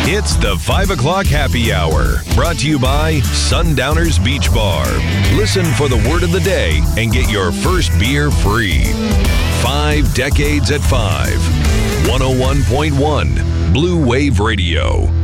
It's the 5 o'clock happy hour, brought to you by Sundowners Beach Bar. Listen for the word of the day and get your first beer free. 5 decades at 5. 101.1 Blue Wave Radio.